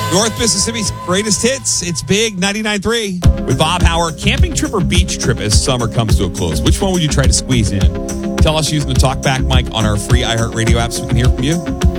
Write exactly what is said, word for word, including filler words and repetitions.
North Mississippi's greatest hits. It's Big ninety-nine point three with Bob Howard. Camping trip or beach trip as summer comes to a close. Which one would you try to squeeze in? Tell us using the TalkBack mic on our free iHeartRadio app so we can hear from you.